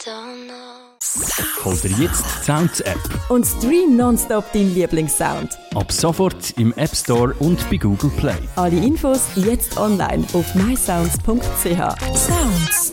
don't know. Hol dir jetzt die Sounds-App. Und stream nonstop deinen Lieblingssound. Ab sofort im App Store und bei Google Play. Alle Infos jetzt online auf mysounds.ch. Sounds.